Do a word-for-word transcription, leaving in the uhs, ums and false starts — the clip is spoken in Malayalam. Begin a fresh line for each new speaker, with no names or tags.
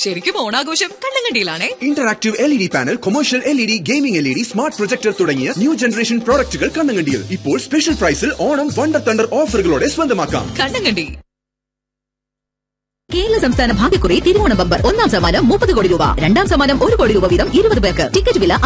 ശരിക്കും ഓണാഘോഷം കണ്ണങ്കണ്ടിയിലാണേ.
Interactive L E D panel, commercial L E D, gaming L E D, smart projector തുടങ്ങിയ ന്യൂ ജനറേഷൻ പ്രോഡക്റ്റുകൾ കണ്ണങ്കണ്ടിയിൽ. ഇപ്പോൾ സ്പെഷ്യൽ പ്രൈസിൽ ഓണം വണ്ടർ തണ്ടർ ഓഫറുകളോടെ സ്വന്തമാക്കാം.
കണ്ണങ്കണ്ടി.
കേരള സംസ്ഥാന ഭാഗ്യക്കുറി തിരുവോണ ബമ്പർ ഒന്നാം സമ്മാനം മുപ്പത് കോടി രൂപ, രണ്ടാം സമ്മാനം ഒരു കോടി രൂപ വീതം ഇരുപത് പേർക്ക്. ടിക്കറ്റ് വില